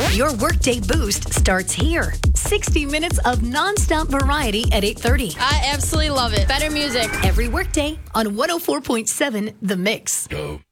Your workday boost starts here. 60 minutes of nonstop variety at 8:30. I absolutely love it. Better music. Every workday on 104.7 The Mix. Go.